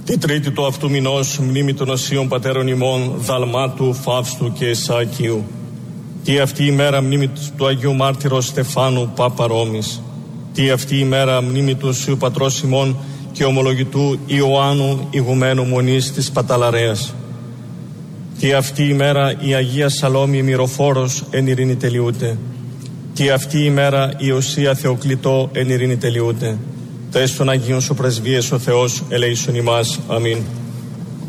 Τη τρίτη του αυτού μηνός μνήμη των Οσίων Πατέρων ημών Δαλμάτου, Φαύστου και Ισαακίου. Τι αυτή η μέρα μνήμη του Αγίου Μάρτυρος Στεφάνου Πάπα Ρώμης. Τι αυτή η μέρα μνήμη του Οσίου Πατρός ημών και ομολογητού Ιωάννου ηγουμένου Μονής της Παταλαρέας. Τι αυτή η μέρα η Αγία Σαλόμη Μυροφόρος εν ειρήνη τελειούται. Τι αυτή η μέρα η Οσία Θεοκλητό εν ειρήνη τελειούται. Τες των Αγίων σου πρεσβείες ο Θεός ελέησον ημάς. Αμήν.